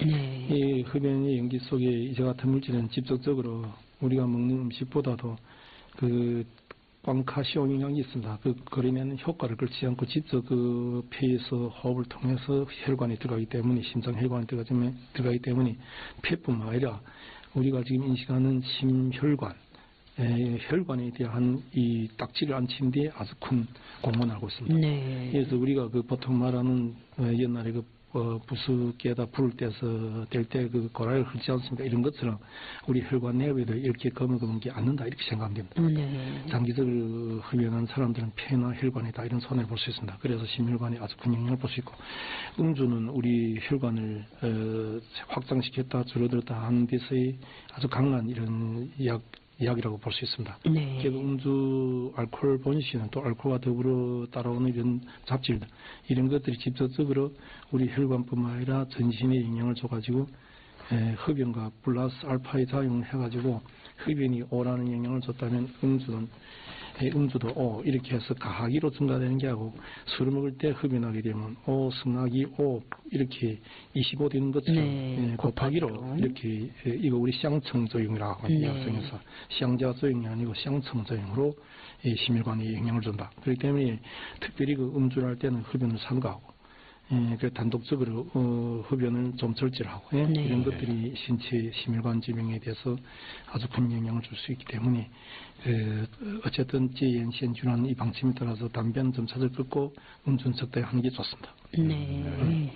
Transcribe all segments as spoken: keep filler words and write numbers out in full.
네. 이 흡연의 연기 속에 이제 같은 물질은 직접적으로 우리가 먹는 음식보다도 그 광카시온 영향이 있습니다. 그 거리내는 효과를 그렇지 않고 직접 그 폐에서 호흡을 통해서 혈관에 들어가기 때문에 심장 혈관에 들어가기 때문에, 들어가기 때문에 폐뿐만 아니라 우리가 지금 인식하는 심혈관, 에, 혈관에 대한 이 딱지를 앉힌 데 아주 큰 공헌을 하고 있습니다. 네. 그래서 우리가 그 보통 말하는 어, 옛날에 그 어, 부스에다 불을 떼서 뗄 때 그 고라를 흘지 않습니까? 이런 것처럼 우리 혈관 내부에도 이렇게 거머거는 게 않는다 이렇게 생각하면 됩니다. 네. 장기적으로 흡연한 사람들은 폐나 혈관에 다 이런 손해를 볼 수 있습니다. 그래서 심혈관에 아주 큰 영향을 볼 수 있고, 음주는 우리 혈관을 어, 확장시켰다 줄어들었다 하는 데서의 아주 강한 이런 약 이야기라고 볼 수 있습니다. 네. 그래서 음주, 알코올 본신은 또 알코올과 더불어 따라오는 이런 잡질들, 이런 것들이 직접적으로 우리 혈관뿐만 아니라 전신에 영향을 줘가지고 에, 흡연과 플러스 알파의 작용을 해가지고 흡연이 오라는 영향을 줬다면 음주는 에, 음주도 오 이렇게 해서 가하기로 증가되는 게 아니고 술을 먹을 때 흡연하게 되면 오 승하기 오 이렇게 이십오 되는 것처럼 네, 에, 곱하기로 곱하기로. 이렇게 에, 이거 우리 쌍청作用이라고 하거든요. 네. 약성에서 쌍자作用이 아니고 쌍청作用으로 심혈관에 영향을 준다. 그렇기 때문에 특별히 그 음주를 할 때는 흡연을 삼가하고 예, 그 단독적으로 어, 흡연을 좀 절제하고 예? 네. 이런 것들이 신체 심혈관 질병에 대해서 아주 큰 영향을 줄 수 있기 때문에 그, 어쨌든 제연시엔주라는 이 방침에 따라서 담배는 점차를 끊고 음주는 적당히 하는 게 좋습니다. 네. 음.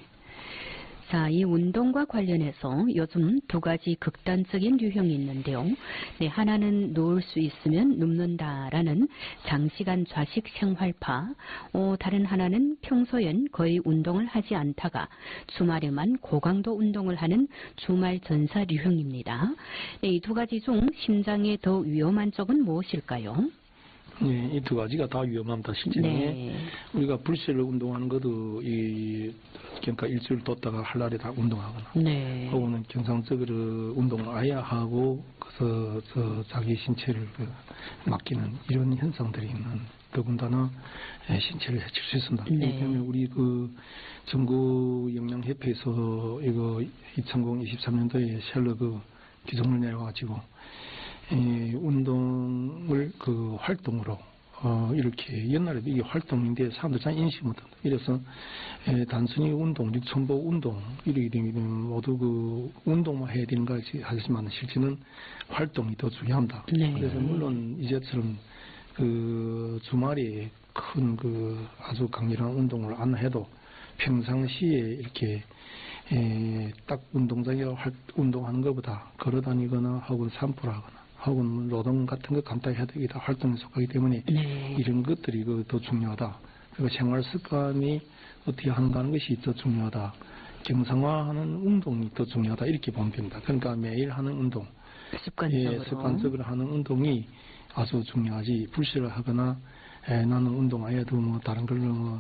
자, 이 운동과 관련해서 요즘 두 가지 극단적인 유형이 있는데요. 네, 하나는 누울 수 있으면 눕는다라는 장시간 좌식 생활파, 어, 다른 하나는 평소엔 거의 운동을 하지 않다가 주말에만 고강도 운동을 하는 주말 전사 유형입니다. 네, 이 두 가지 중 심장에 더 위험한 쪽은 무엇일까요? 네, 이 두 가지가 다 위험합니다. 실제로 네. 우리가 불실로 운동하는 것도 이 그러니까 일주일 뒀다가 할 날에 다 운동하거나 네. 혹은 정상적으로 운동을 아예 하고 그래서 저 자기 신체를 그 맡기는 이런 현상들이 있는 더군다나 신체를 해칠 수 있습니다. 네. 그렇기 때문에 우리 그 전국 영양협회에서 이거 이천이십삼 년도에 셜록 규정을 내려가지고 이 운동을 그 활동으로 어 이렇게 옛날에도 이게 활동인데 사람들 잘 인식 못한다. 이래서 에, 단순히 운동, 육천보 운동 이렇게 되면 모두 그 운동만 해야 되는 것이 하지만 실제는 활동이 더 중요합니다. 네. 그래서 물론 이제처럼 그 주말에 큰 그 아주 강렬한 운동을 안 해도 평상시에 이렇게 에, 딱 운동장에 활, 운동하는 것보다 걸어다니거나 혹은 산불 하거나 혹은 노동 같은 거 간단히 해야 되기다 활동에 속하기 때문에 네. 이런 것들이 그 더 중요하다. 그리고 생활 습관이 어떻게 하는가는 것이 더 중요하다. 정상화하는 운동이 더 중요하다. 이렇게 보면 됩니다. 그러니까 매일 하는 운동, 습관적으로. 예, 습관적으로 하는 운동이 아주 중요하지 불실을 하거나 에, 나는 운동 안 해도 뭐 다른 걸로 뭐